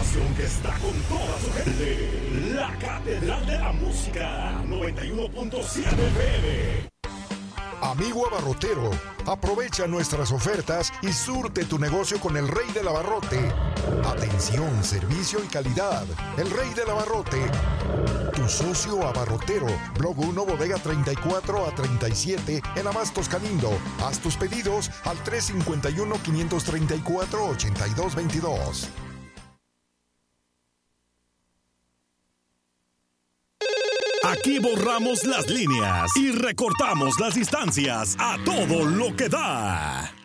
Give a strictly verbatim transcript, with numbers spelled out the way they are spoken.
estación que está con toda su gente. La Catedral de la Música, noventa y uno punto siete F M. Amigo abarrotero, aprovecha nuestras ofertas y surte tu negocio con el Rey del Abarrote. Atención, servicio y calidad. El Rey del Abarrote. Tu socio abarrotero. Blog uno, bodega treinta y cuatro a treinta y siete en Abastos Calindo. Haz tus pedidos al tres cinco uno, cinco tres cuatro, ocho dos dos dos. Aquí borramos las líneas y recortamos las distancias a todo lo que da.